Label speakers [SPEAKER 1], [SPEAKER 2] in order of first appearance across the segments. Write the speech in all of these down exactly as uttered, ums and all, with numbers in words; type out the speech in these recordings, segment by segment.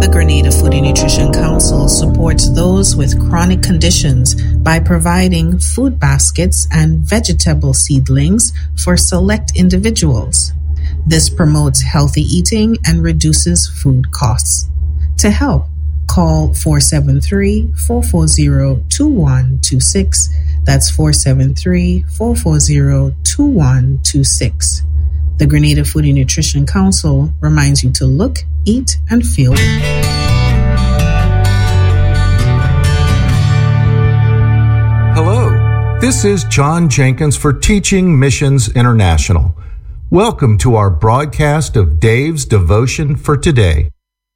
[SPEAKER 1] The Grenada Food and Nutrition Council supports those with chronic conditions by providing food baskets and vegetable seedlings for select individuals. This promotes healthy eating and reduces food costs. To help, call four seven three, four four zero, two one two six. That's four seven three, four four zero, two one two six. The Grenada Food and Nutrition Council reminds you to look, eat, and feel well.
[SPEAKER 2] Hello, this is John Jenkins for Teaching Missions International. Welcome to our broadcast of Dave's Devotion for today.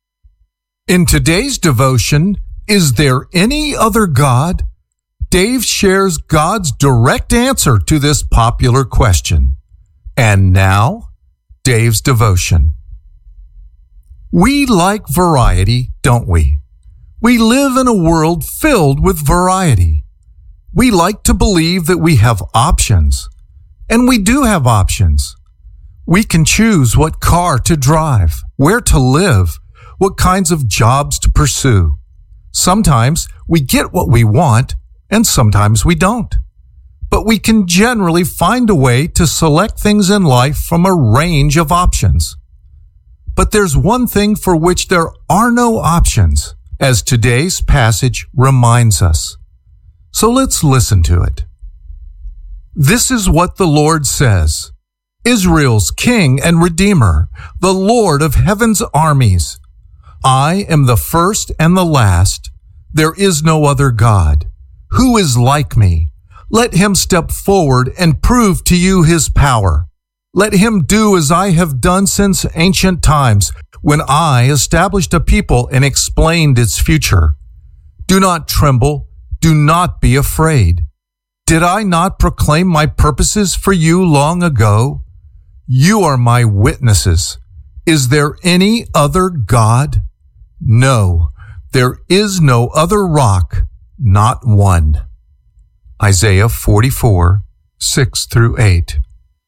[SPEAKER 2] In today's devotion, Is There Any Other God? Dave shares God's direct answer to this popular question. And now, Dave's devotion. We like variety, don't we? We live in a world filled with variety. We like to believe that we have options, and we do have options. We can choose what car to drive, where to live, what kinds of jobs to pursue. Sometimes we get what we want, and sometimes we don't. But we can generally find a way to select things in life from a range of options. But there's one thing for which there are no options, as today's passage reminds us. So let's listen to it. This is what the Lord says, Israel's King and Redeemer, the Lord of heaven's armies. I am the first and the last. There is no other God. Who is like me? Let him step forward and prove to you his power. Let him do as I have done since ancient times, when I established a people and explained its future. Do not tremble. Do not be afraid. Did I not proclaim my purposes for you long ago? You are my witnesses. Is there any other God? No, there is no other rock, not one. Isaiah forty-four, six through eight.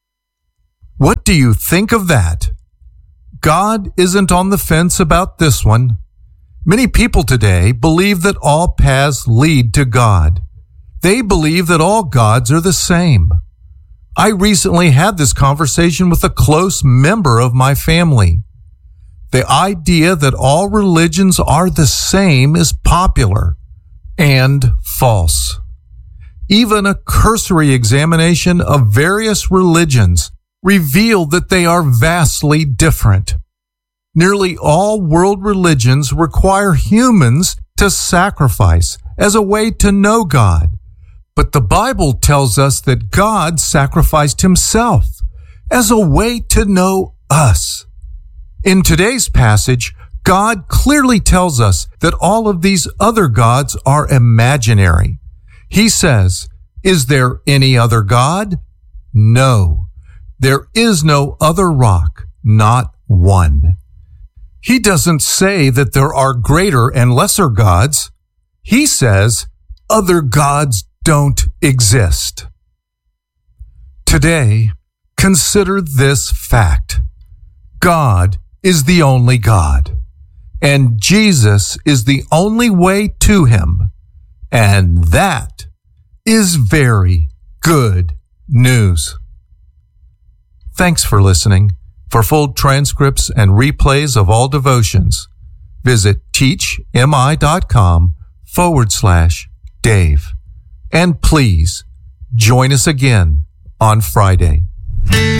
[SPEAKER 2] What do you think of that? God isn't on the fence about this one. Many people today believe that all paths lead to God. They believe that all gods are the same. I recently had this conversation with a close member of my family. The idea that all religions are the same is popular and false. Even a cursory examination of various religions revealed that they are vastly different. Nearly all world religions require humans to sacrifice as a way to know God. But the Bible tells us that God sacrificed himself as a way to know us. In today's passage, God clearly tells us that all of these other gods are imaginary. He says, Is there any other God? No. There is no other rock, not one. He doesn't say that there are greater and lesser gods. He says other gods don't exist. Today, consider this fact. God is the only God, and Jesus is the only way to him, and that is very good news. Thanks for listening. For full transcripts and replays of all devotions, visit teachmi.com forward slash Dave. And please join us again on Friday.